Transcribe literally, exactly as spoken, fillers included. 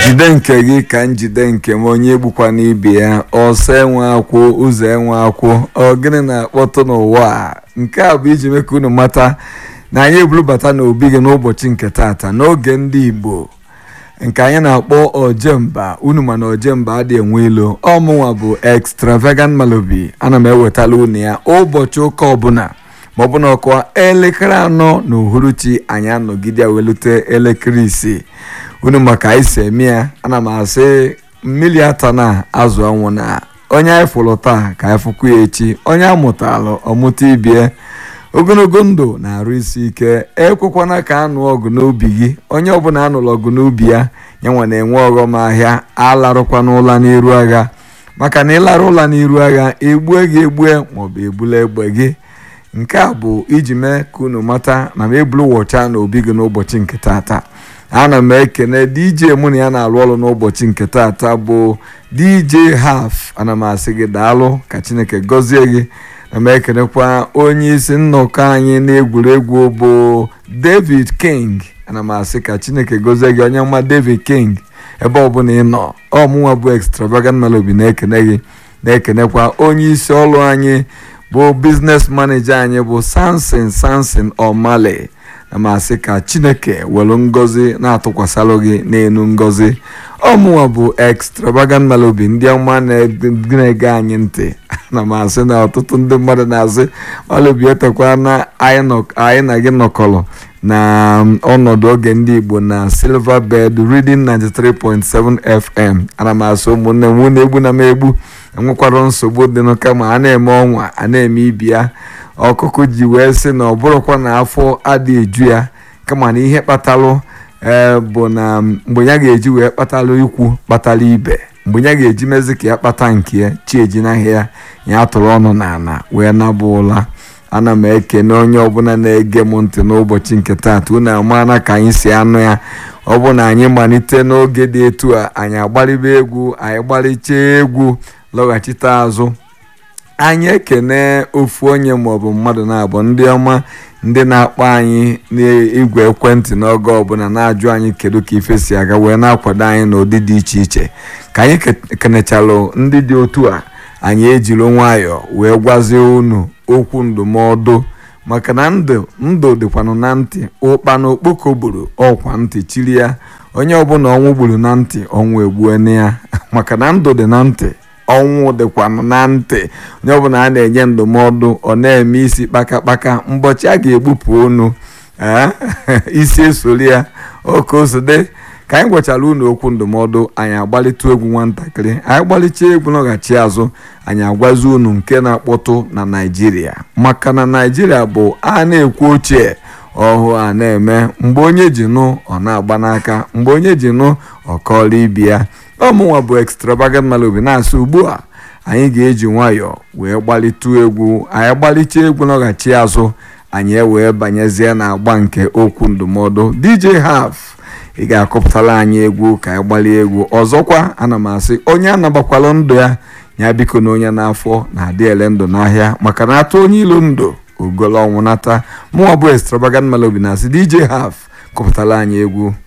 jide nke gị ka njide nke m onye egbukwa n'ibe ya ọsọ enwe akwụ ụzọ enwe akwụ ogene na-akpọtụ n'ụwa a nke a bụ iji mee ka unu mata na anyị ebulubata n'obi gị n'ụbọchị nke taata n'oge ndị Igbo nke anyị na-akpọ Ojemba. Unu mana Ojemba adị enwe ilo, ọmụnwa bụ Extravagant Malobi. Ana m ewetala unu ya ụbọchị ụka ọbụla ma ọ bụ na ọkwa elekere anọ na uhuruchi anyị anọgide welute elekere isii. Unu maka isi eme ya, ana m asị mmiri ata na azụ ọnwụ na onye anyị fụrụ taa ka anyị fụkwa ya echi, onye amụtalụ ọmụta ibie. Ogologo ndụ na-arụ isi ike, ekwekwana ka anụ ọgụ n'ubi gị. Onye ọbụla anụrụ ọgụ n'ubi ya nyanwa na-enwe ọghọm ahịa. Alarụkwana ụla n'iru agha, maka na ịlarụ ụla n'iru agha egbue gị egbue maọbụ ebula egbe gị. Nke a bụ iji mee ka unu mata na m ebulu wọcha na obi gị n'ụbọchị nke taata. Ana m ekene D J mụ na ya na-alụ ọrụ n'ụbọchị nke taata bụ D J Half. Ana m asị gị daalụ, ka Chineke gọzie gị. Na m ekenekwa onye isi nnọkọ anyị n'egwuregwu bụ David King. Ana m asị ka Chineke gọzie gị onye ọma David King ebe ọbụla ị nọ. Ọmụnwa bụ Extravagant Malobi na-ekene gị. Na-ekenekwa onye isi ọrụ anyị bụ business manager anyị bụ Samson Samson Omale. Na m asị ka Chineke welu ngozi na-atụkwasịlụ gị n'elu ngozi. Ọmụnwa bụ Extravagant Malobi. Ndị ọma na-ege anyị ntị, na m asị na ọtụtụ ndị mmadụ na-asị Malobi etekwa na anyị na gị nọkọrọ na ọnọdụ oge ndị Igbo na Silver Bed Reading ninety-three point seven F M. Ana m asị ụmụnne m na egbu na m egbu enwekwara nsogbu dị kama a na-eme ọnwa a na-eme ibi ya. Ọkụkụ ji wee sị na ọ bụrụkwa na afọ adị eju ya, kama na ihe kpatalụ ee bụ na mgbe ya ga-eji wee kpatalụ ikwu kpatala ibe, mgbe ya ga-eji mezi ka ya kpata nke ya chi eji n'ahịa ya atụrụ ọnụ n'ala wee nabụ ụla. Ana m ekene onye ọbụla na-ege m ntị n'ụbọchị nke taata. Unu amaana ka anyị si anụ ya. Ọ bụ na anyị malite n'oge dị etu a, anyị agbalibe egwu, anyị gbalichaa egwu lọghachite azụ, anyị ekene ofu onye maọbụ mmadụ na-abụ ndị ọma ndị na-akpọ anyị n'igwe ekwentị n'oge ọbụla na-ajụ anyị kedu ka ife si aga wee na-akwado anyị n'ụdị dị iche iche. Ka anyị kenechalụ ndị dị otu a, anyị ejiri nwayọọ wee gwazie unu okwu ndụmọdụ, maka na ndụ ndụ dịkwanụ na ntị. Ụkpa na okpoko gburu ọkwa ntị chiri ya. Onye ọbụla ọnwụ gburu na ntị ọnwụ egbuene ya maka na ndụ dị na ntị, ọnwụ dịkwanụ na ntị. Onye ọbụla a na-enye ndụmọdụ ọ na-eme isi kpakakpaka, mbọchị a ga-egbupụ unu isi esori ya oke osode. Ka anyị gwachara unu okwu ndụmọdụ, anyị agbalịtụ egwu nwatakịrị, anyị gbalịcha egwu nọghachi azụ, anyị agwazi unu nke na-akpọtụ na Naịjirịa. Maka na Naịjirịa bụ a na-ekwu ochie ọhụụ a na-eme. Mgbe onye ji nụ ọ na-agba n'aka, mgbe onye ji nụ ọ kọọla ibi ya. Ọmụnwa bụ Extravagant Malobi na-asị ugbu a anyị ga-eji nwayọọ wee gbalịtụ egwu. Anyị gbalịcha egwu nọghachi azụ, anyị ewee banyezie na agba nke okwu ndụmọdụ. D J Half, ị ga-akọpụtara anyị egwu ka anyị gbalie egwu ọzọkwa. Ana m asị onye anabakwala ndụ ya ya biko na onye n'afọ na-adị ele ndụ n'ahịa, maka na atụ onye ilu ndụ ogolo ọnwụ nata. Mụnwa bụ Extravagant Malobi na-asị D J Half kọpụtara anyị egwu.